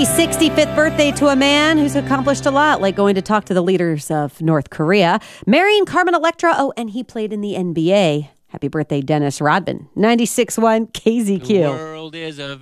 Happy 65th birthday to a man who's accomplished a lot, like going to talk to the leaders of North Korea, marrying Carmen Electra. Oh, and he played in the NBA. Happy birthday, Dennis Rodman. 96.1 KZQ. The world is a